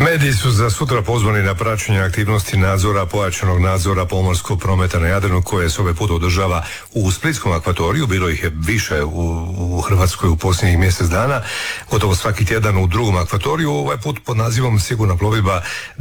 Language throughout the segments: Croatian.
Mediji su za sutra pozvani na praćenje aktivnosti nadzora, pojačanog nadzora pomorskog prometa na Jadranu koje se ovaj put održava u Splitskom akvatoriju. Bilo ih je više u Hrvatskoj u posljednjih mjesec dana, gotovo svaki tjedan u drugom akvatoriju, ovaj put pod nazivom Sigurna plovidba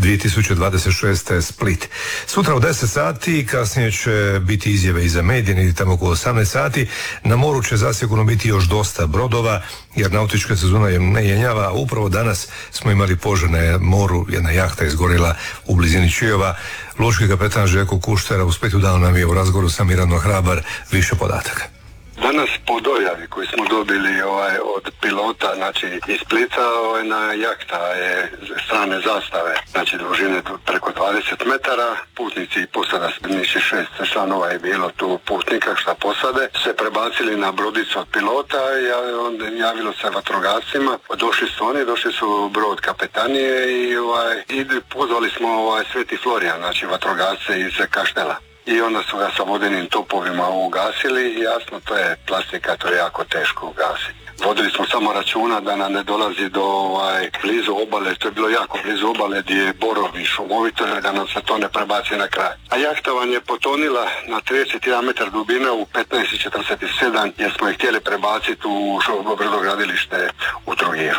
2026. Split. Sutra u 10 sati, kasnije će biti izjave i za medije, ili tamo oko 18 sati. Na moru će zasigurno biti još dosta brodova, jer nautička sezona je ne jenjava. Upravo danas smo imali požar na moru, jedna jahta izgorila u blizini Čijova. Lučki kapetan Željko Kuštera u Splitu dao nam je u razgovoru sa Mirano Hrabar više podataka. Danas po dojavi koju smo dobili od pilota, znači iz Splita, na jahta je strane zastave, znači dužine preko 20 metara, putnici i posada, znači 6 članova je bilo tu putnika šta posade, se prebacili na brodicu od pilota, onda javilo se vatrogascima, došli su brod kapetanije i pozvali smo Sveti Florijan, znači vatrogasce iz Kaštela. I onda su ga sa vodenim topovima ugasili i jasno, to je plastika, to je jako teško ugasiti. Vodili smo samo računa da nam ne dolazi do blizu obale, to je bilo jako blizu obale gdje je borovi šumovito, da nam se to ne prebaci na kraj. A jahta vam je potonila na 31 metar dubine u 15,47 jer smo je htjeli prebaciti u brodogradilište u Trogiru.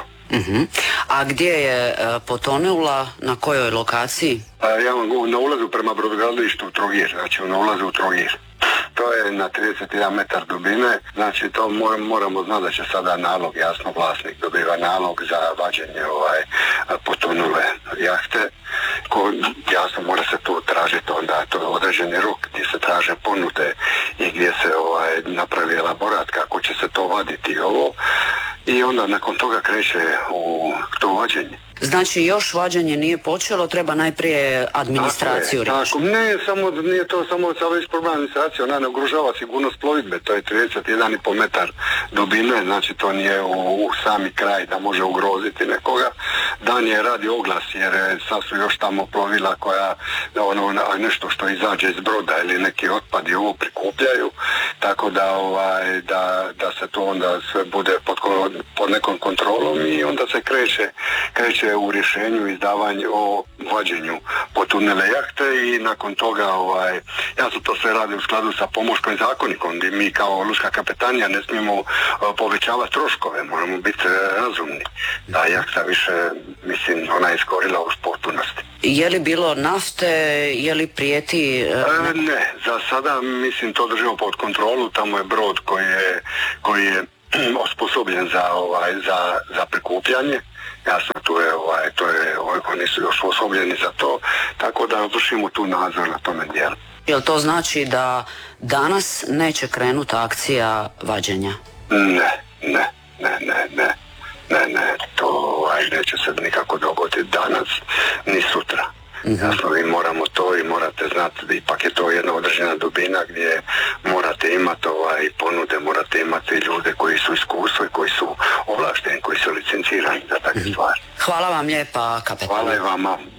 A gdje je potonula, na kojoj lokaciji? Ja vam govorim na ulazu prema brodogradilištu u Trogir, znači na ulazu u Trogir. To je na 31 metar dubine, znači to moramo znati da će sada nalog, jasno vlasnik dobiva nalog za vađenje potonule jahte. Jasno mora se tu tražiti onda to određeni rok gdje se traže ponude i gdje se napravi elaborat kako će se to vaditi i onda nakon toga kreće u to vađenje. Znači još vađenje nije počelo, treba najprije administraciju riješiti. Nije to samo već problem administracije, ona ne ugrožava sigurnost plovidbe, to je 31,5 metar dubine, znači to nije u sami kraj da može ugroziti nekoga. Dan je radi oglas jer sad su još tamo plovila koja nešto što izađe iz broda ili neki otpadi ovo prikupljaju, tako da se to onda sve bude pod nekom kontrolom i onda se kreće u rješenju izdavanju o vađenju potonule jahte i nakon toga ja sam to sve radio u skladu sa pomorskim zakonikom gdje mi kao lučka kapetanija ne smijemo povećavati troškove, moramo biti razumni. Da jahta više, mislim, ona je iskorila u potpunosti. Je li bilo nafte, je li prijeti? Ne, za sada mislim to držimo pod kontrolu, tamo je brod koji je osposobljen za prikupljanje. Jasno, oni su još osposobljeni za to, tako da vršimo tu nadzor na tome dijelu. Jel to znači da danas neće krenuti akcija vađenja? Ne, to neće se nikako dogoditi danas ni sutra. Jasno, vi moramo to i morate znati da ipak je to jedna određena dubina gdje morate imati ponude, morate imati ljude koji su iskustvo i koji su ovlašteni, koji su licencirani za takve stvari. Hvala vam lijepa, kapetan. Hvala i vama.